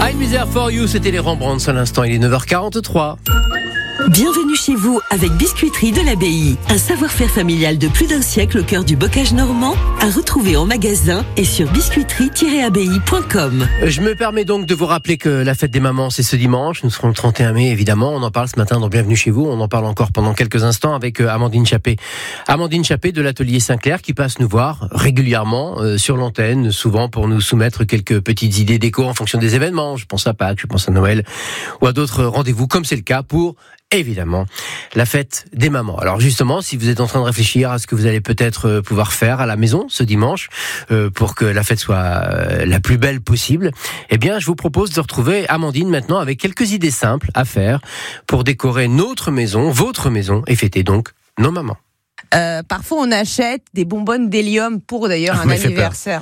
I'm There For You, c'était les Rembrandts à l'instant, il est 9h43. Bienvenue chez vous avec Biscuiterie de l'Abbaye. Un savoir-faire familial de plus d'un siècle au cœur du bocage normand, à retrouver en magasin et sur biscuiterie-abbaye.com. Je me permets donc de vous rappeler que la fête des mamans, c'est ce dimanche. Nous serons le 31 mai, évidemment. On en parle ce matin dans Bienvenue chez vous. On en parle encore pendant quelques instants avec Amandine Chappé. Amandine Chappé de l'atelier Saint-Clair qui passe nous voir régulièrement sur l'antenne, souvent pour nous soumettre quelques petites idées déco en fonction des événements. Je pense à Pâques, je pense à Noël ou à d'autres rendez-vous, comme c'est le cas pour évidemment la fête des mamans. Alors justement, si vous êtes en train de réfléchir à ce que vous allez peut-être pouvoir faire à la maison ce dimanche pour que la fête soit la plus belle possible, eh bien je vous propose de retrouver Amandine maintenant avec quelques idées simples à faire pour décorer notre maison, votre maison, et fêter donc nos mamans. Parfois on achète des bonbonnes d'hélium pour d'ailleurs un anniversaire.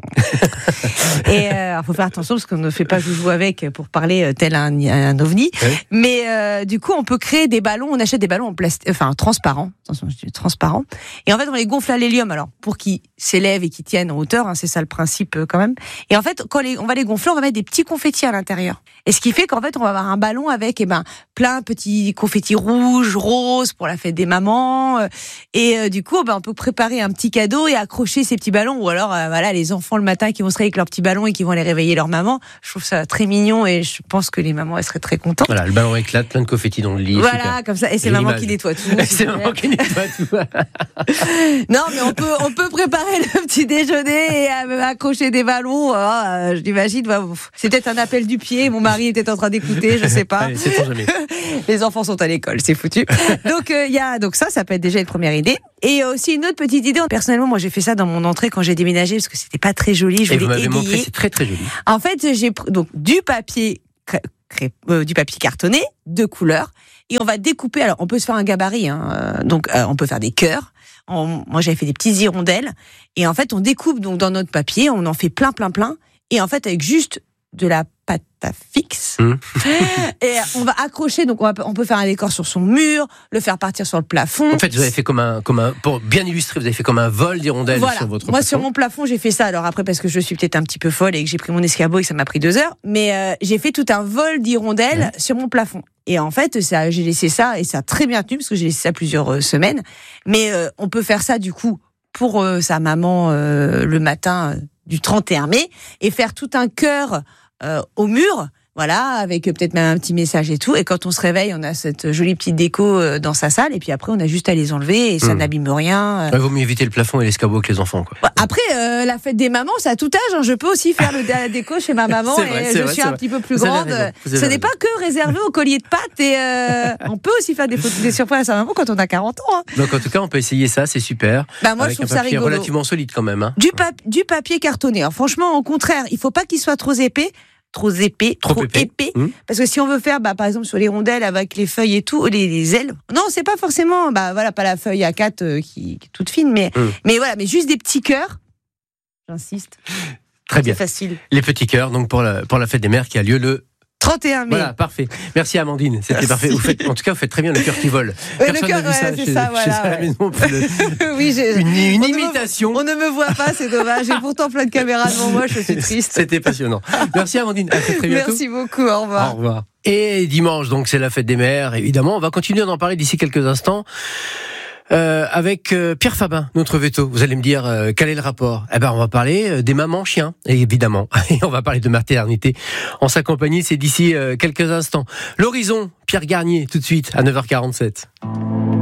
Et faut faire attention parce qu'on ne fait pas joujou avec pour parler tel un ovni. Oui. Mais du coup on peut créer des ballons. On achète des ballons en plastique, enfin transparents. Attention, je dis transparents. Et en fait on les gonfle à l'hélium. Alors pour qu'ils s'élèvent et qu'ils tiennent en hauteur, c'est ça le principe quand même. Et en fait quand on va les gonfler, on va mettre des petits confettis à l'intérieur. Et ce qui fait qu'en fait on va avoir un ballon avec plein de petits confettis rouges, roses pour la fête des mamans. Et du coup, on peut préparer un petit cadeau et accrocher ces petits ballons. Ou alors, les enfants le matin qui vont se réveiller avec leurs petits ballons et qui vont aller réveiller leur maman. Je trouve ça très mignon et je pense que les mamans, elles seraient très contentes. Voilà, le ballon éclate, plein de confettis dans le lit. Voilà, super. Comme ça. Et c'est maman qui nettoie tout. C'est maman qui nettoie tout. Non, mais on peut préparer le petit déjeuner et accrocher des ballons. Je l'imagine. C'est peut-être un appel du pied. Mon mari est peut-être en train d'écouter, je sais pas. Allez, c'est pour jamais. Les enfants sont à l'école, c'est foutu. Donc ça peut être déjà une première idée. Et aussi une autre petite idée. Personnellement, moi, j'ai fait ça dans mon entrée quand j'ai déménagé parce que c'était pas très joli. Et vous m'avez montré, c'est très très joli. En fait, j'ai donc du papier cartonné de couleur et on va découper. Alors, on peut se faire un gabarit. On peut faire des cœurs. Moi, j'avais fait des petites hirondelles et en fait, on découpe donc dans notre papier. On en fait plein. Et en fait, avec juste de la pâte à fixe. Et on va accrocher, donc on peut faire un décor sur son mur, le faire partir sur le plafond. En fait, vous avez fait comme un pour bien illustrer, vous avez fait comme un vol d'hirondelles sur votre plafond. Moi, sur mon plafond, j'ai fait ça. Alors après, parce que je suis peut-être un petit peu folle et que j'ai pris mon escabeau et que ça m'a pris 2 heures, mais j'ai fait tout un vol d'hirondelles sur mon plafond. Et en fait, j'ai laissé ça et ça a très bien tenu parce que j'ai laissé ça plusieurs semaines. Mais on peut faire ça du coup pour sa maman le matin du 31 mai et faire tout un cœur au mur, voilà, avec peut-être même un petit message et tout. Et quand on se réveille, on a cette jolie petite déco dans sa salle. Et puis après, on a juste à les enlever et ça n'abîme rien. Il vaut mieux éviter le plafond et l'escabeau que les enfants, quoi. Après, la fête des mamans, c'est à tout âge. Je peux aussi faire la déco chez ma maman je suis un petit peu plus grande. Ce n'est pas que réservé au collier de pâtes. Et on peut aussi faire des surprises à sa maman quand on a 40 ans. Donc en tout cas, on peut essayer ça, c'est super. Moi, je trouve ça rigolo. Relativement solide quand même. Du papier cartonné. Alors, franchement, au contraire, il faut pas qu'il soit trop épais. Trop épais. Parce que si on veut faire, par exemple, sur les rondelles avec les feuilles et tout, les ailes. Non, c'est pas forcément, pas la feuille A4 qui est toute fine, mais mais juste des petits cœurs. J'insiste. Très bien. C'est facile. Les petits cœurs, donc pour la fête des mères qui a lieu le 31 mai. Voilà, parfait. Merci Amandine, c'était parfait. En tout cas, vous faites très bien le cœur qui vole. Personne n'a vu ça chez la maison. Oui, une imitation. On ne me voit pas, c'est dommage. J'ai pourtant plein de caméras devant moi, je suis triste. C'était passionnant. Merci Amandine, à très bientôt. Merci beaucoup, au revoir. Au revoir. Et dimanche, donc, c'est la fête des mères, évidemment. On va continuer d'en parler d'ici quelques instants. Avec Pierre Fabin, notre veto. Vous allez me dire quel est le rapport ? On va parler des mamans chiens, évidemment. Et on va parler de maternité en sa compagnie. C'est d'ici quelques instants. L'horizon, Pierre Garnier, tout de suite à 9h47.